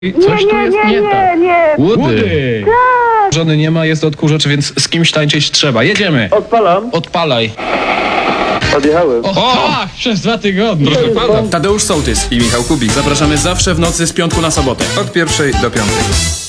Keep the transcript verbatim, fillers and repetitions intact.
Coś tu nie, jest nie, nie tak. nie, nie. Łudy! Tak. Żony nie ma, jest odkurzacz, więc z kimś tańczyć trzeba. Jedziemy! Odpalam. Odpalaj. Odjechałem. O, tak, przez dwa tygodnie. Proszę pana. Tadeusz Sołtys i Michał Kubik. Zapraszamy zawsze w nocy z piątku na sobotę. Od pierwszej do piątej.